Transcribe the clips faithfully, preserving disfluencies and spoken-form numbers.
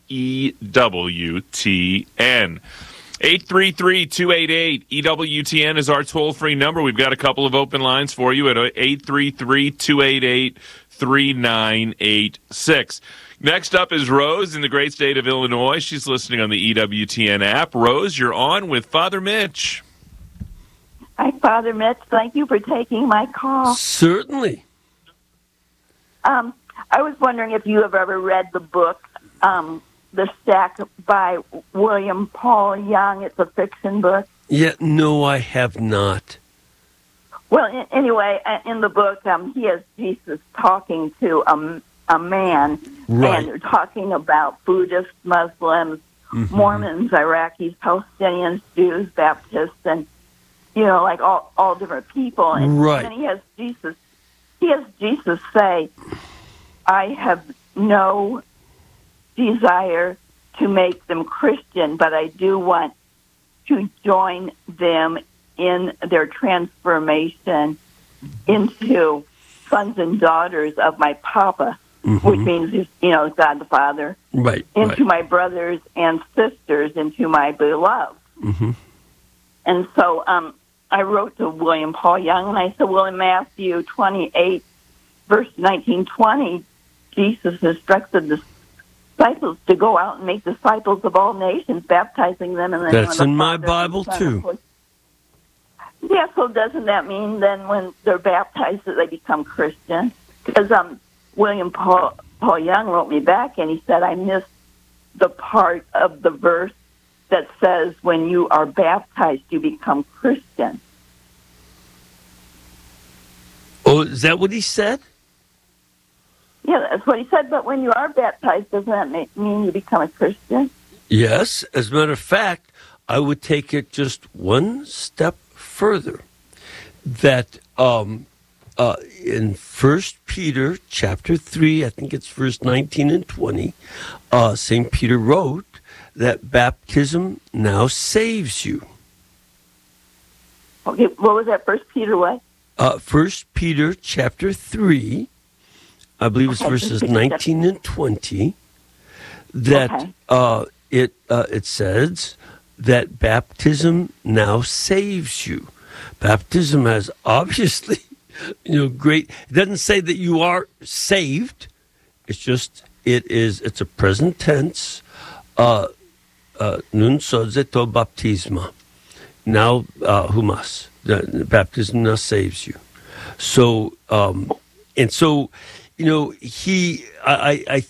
E W T N. eight three three, two eight eight, E W T N is our toll-free number. We've got a couple of open lines for you at eight three three, two eight eight, three nine eight six. Next up is Rose in the great state of Illinois. She's listening on the E W T N app. Rose, you're on with Father Mitch. Hi, Father Mitch. Thank you for taking my call. Certainly. Um, I was wondering if you have ever read the book, um, The Shack by William Paul Young. It's a fiction book. Yeah, no, I have not. Well, in, anyway, in the book, um, he has Jesus talking to a, a man, right. and they're talking about Buddhists, Muslims, mm-hmm. Mormons, Iraqis, Palestinians, Jews, Baptists, and you know, like all, all different people. And right. then he has Jesus. He has Jesus say, "I have no desire to make them Christian, but I do want to join them in their transformation into sons and daughters of my Papa," mm-hmm. which means, you know, God the Father, right? Into right. my brothers and sisters, into my beloved. Mm-hmm. And so um, I wrote to William Paul Young, and I said, well, in Matthew twenty-eight, verse nineteen, twenty, Jesus instructed the disciples to go out and make disciples of all nations, baptizing them in the name of the Father. That's in my Bible, too. Yeah, so doesn't that mean then when they're baptized that they become Christian? Because um, William Paul, Paul Young wrote me back, and he said, I missed the part of the verse that says when you are baptized, you become Christian. Oh, is that what he said? Yeah, that's what he said, but when you are baptized, doesn't that make, mean you become a Christian? Yes. As a matter of fact, I would take it just one step further. That um, uh, in First Peter chapter three, I think it's verse nineteen and twenty, uh, Saint Peter wrote that baptism now saves you. Okay, what was that, First Peter what? Uh, First Peter chapter three, I believe it's okay, verses nineteen and twenty, that okay. uh, it uh, it says that baptism now saves you. Baptism has obviously, you know, great. It doesn't say that you are saved. It's just it is. It's a present tense. Uh, uh, nun sozeto baptisma. Now uh, humas. The baptism now saves you. So um, and so, you know, he. I. I, I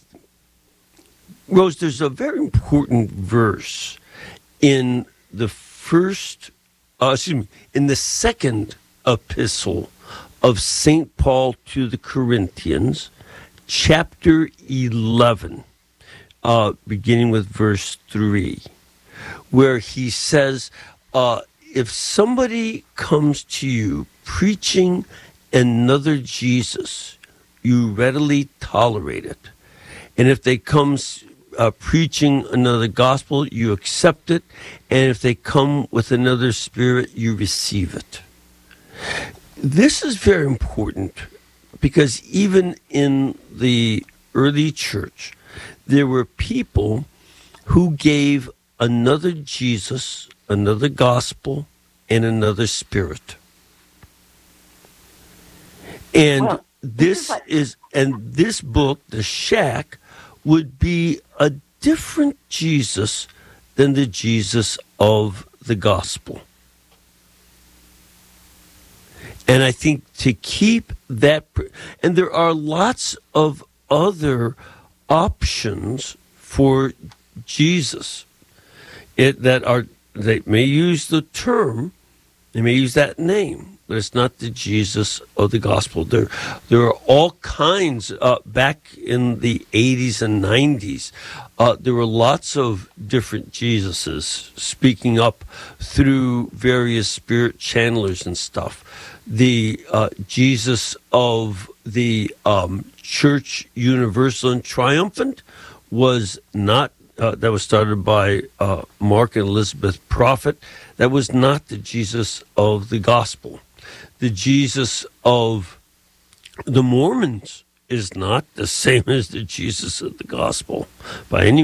Rose, there's a very important verse in the first, uh, excuse me, in the second epistle of Saint Paul to the Corinthians, chapter eleven, uh, beginning with verse three, where he says, uh, if somebody comes to you preaching another Jesus, you readily tolerate it. And if they come Uh, preaching another gospel, you accept it, and if they come with another spirit, you receive it. This is very important because even in the early church, there were people who gave another Jesus, another gospel, and another spirit. And well, this is, and this book, The Shack, would be a different Jesus than the Jesus of the gospel. And I think to keep that, and there are lots of other options for Jesus it, that are, they may use the term, they may use that name, but it's not the Jesus of the gospel. There, there are all kinds. Uh, back in the eighties and nineties, uh, there were lots of different Jesuses speaking up through various spirit channelers and stuff. The uh, Jesus of the um, Church Universal and Triumphant was not. Uh, that was started by uh, Mark and Elizabeth Prophet. That was not the Jesus of the gospel. The Jesus of the Mormons is not the same as the Jesus of the gospel by any